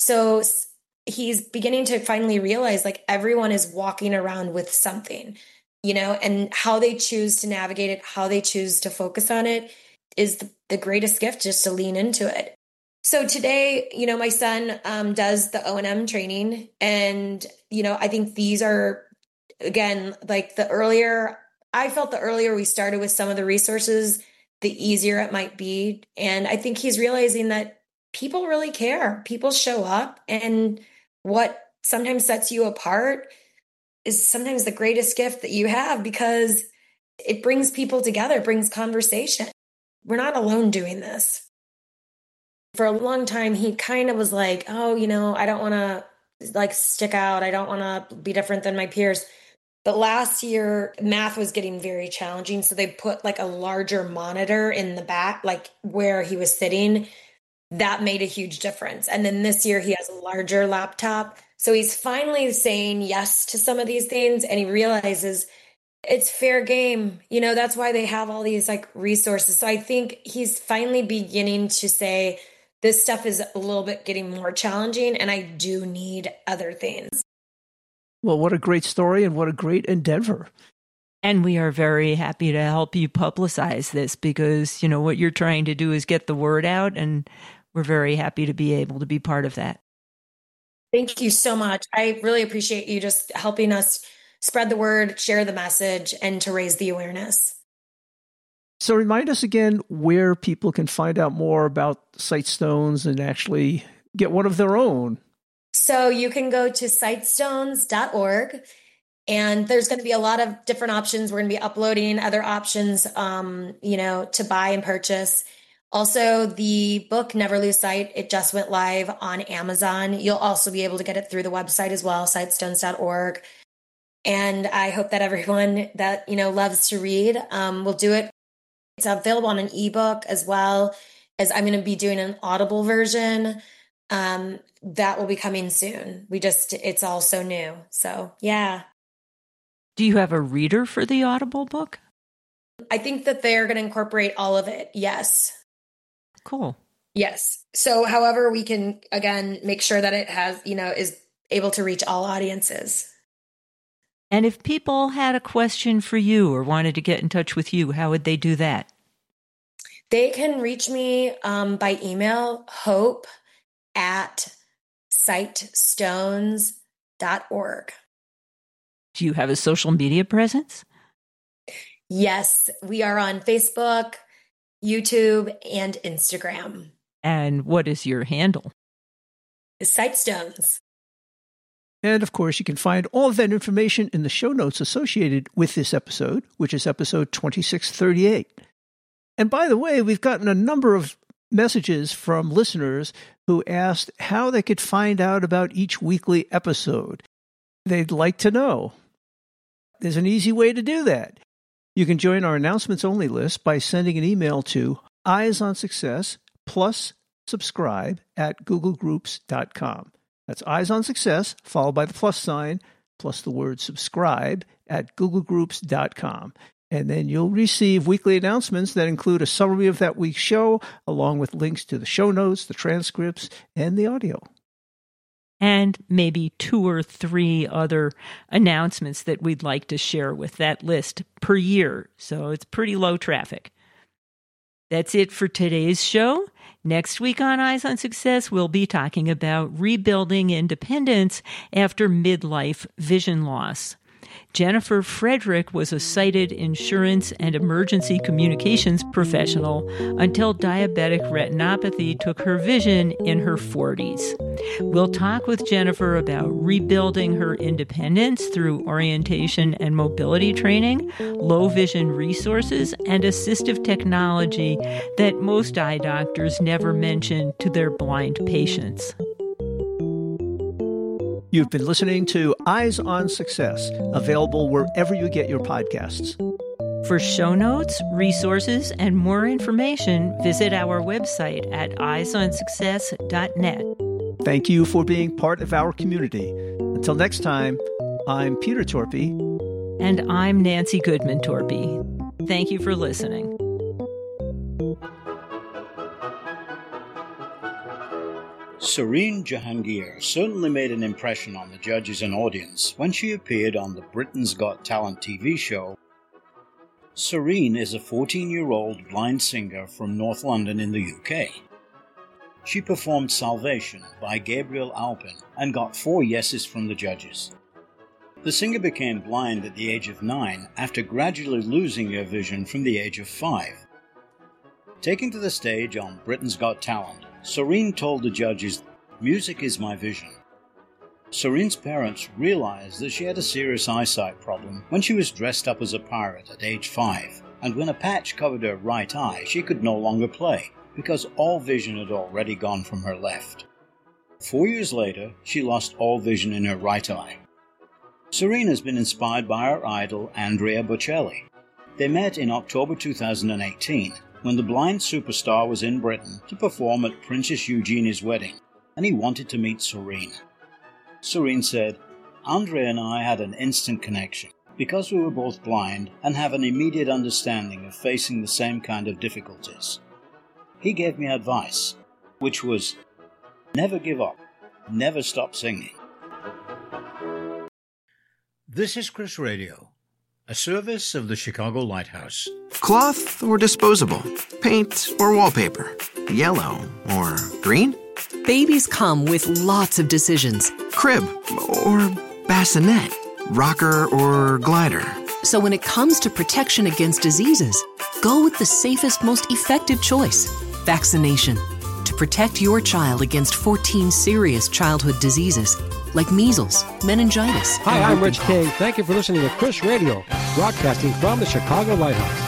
So he's beginning to finally realize like everyone is walking around with something, and how they choose to navigate it, how they choose to focus on it is the greatest gift, just to lean into it. So today, my son does the O&M training. And, I think these are, again, like I felt the earlier we started with some of the resources, the easier it might be. And I think he's realizing that people really care. People show up. And what sometimes sets you apart is sometimes the greatest gift that you have, because it brings people together, brings conversation. We're not alone doing this. For a long time, he kind of was like, oh, I don't want to like stick out. I don't want to be different than my peers. But last year, math was getting very challenging. So they put like a larger monitor in the back, like where he was sitting. That made a huge difference. And then this year he has a larger laptop. So he's finally saying yes to some of these things. And he realizes it's fair game. That's why they have all these like resources. So I think he's finally beginning to say, this stuff is a little bit getting more challenging and I do need other things. Well, what a great story and what a great endeavor. And we are very happy to help you publicize this, because, what you're trying to do is get the word out, and we're very happy to be able to be part of that. Thank you so much. I really appreciate you just helping us spread the word, share the message, and to raise the awareness. So remind us again where people can find out more about Sightstones and actually get one of their own. So you can go to sightstones.org, and there's going to be a lot of different options. We're going to be uploading other options, to buy and purchase. Also, the book, Never Lose Sight, it just went live on Amazon. You'll also be able to get it through the website as well, sightstones.org. And I hope that everyone that, loves to read will do it. It's available on an ebook, as well as I'm going to be doing an Audible version. That will be coming soon. It's all so new. So, yeah. Do you have a reader for the Audible book? I think that they're going to incorporate all of it. Yes. Cool. Yes. So however we can, again, make sure that it has, is able to reach all audiences. And if people had a question for you or wanted to get in touch with you, how would they do that? They can reach me by email, hope@sightstones.org. Do you have a social media presence? Yes, we are on Facebook, YouTube, and Instagram. And what is your handle? Sightstones. And of course, you can find all of that information in the show notes associated with this episode, which is episode 2638. And by the way, we've gotten a number of messages from listeners who asked how they could find out about each weekly episode. They'd like to know. There's an easy way to do that. You can join our announcements only list by sending an email to eyesonsuccess plus subscribe at googlegroups.com. That's Eyes on Success, followed by the plus sign, plus the word subscribe at googlegroups.com. And then you'll receive weekly announcements that include a summary of that week's show, along with links to the show notes, the transcripts, and the audio. And maybe 2 or 3 other announcements that we'd like to share with that list per year. So it's pretty low traffic. That's it for today's show. Next week on Eyes on Success, we'll be talking about rebuilding independence after midlife vision loss. Jennifer Frederick was a sighted insurance and emergency communications professional until diabetic retinopathy took her vision in her 40s. We'll talk with Jennifer about rebuilding her independence through orientation and mobility training, low vision resources, and assistive technology that most eye doctors never mention to their blind patients. You've been listening to Eyes on Success, available wherever you get your podcasts. For show notes, resources, and more information, visit our website at eyesonsuccess.net. Thank you for being part of our community. Until next time, I'm Peter Torpy. And I'm Nancy Goodman Torpy. Thank you for listening. Sareen Jahangir certainly made an impression on the judges and audience when she appeared on the Britain's Got Talent TV show. Sareen is a 14-year-old blind singer from North London in the UK. She performed Salvation by Gabriel Alpin and got 4 yeses from the judges. The singer became blind at the age of 9 after gradually losing her vision from the age of 5. Taking to the stage on Britain's Got Talent, Sareen told the judges, "Music is my vision." Sareen's parents realized that she had a serious eyesight problem when she was dressed up as a pirate at age 5, and when a patch covered her right eye, she could no longer play because all vision had already gone from her left. 4 years later, she lost all vision in her right eye. Sareen has been inspired by her idol Andrea Bocelli. They met in October 2018 when the blind superstar was in Britain to perform at Princess Eugenia's wedding, and he wanted to meet Sareen. Sareen said, "Andrea and I had an instant connection because we were both blind and have an immediate understanding of facing the same kind of difficulties. He gave me advice, which was, never give up, never stop singing." This is Chris Radio, a service of the Chicago Lighthouse. Cloth or disposable? Paint or wallpaper? Yellow or green? Babies come with lots of decisions. Crib or bassinet? Rocker or glider? So when it comes to protection against diseases, go with the safest, most effective choice: vaccination. To protect your child against 14 serious childhood diseases like measles, meningitis. Hi, I'm Rich King. Thank you for listening to Chris Radio, broadcasting from the Chicago Lighthouse.